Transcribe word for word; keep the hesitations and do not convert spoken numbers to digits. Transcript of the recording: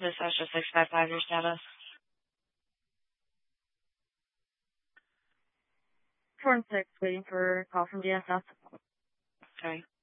This is just six five five, your status. Four and six, waiting for a call from D S S. Okay.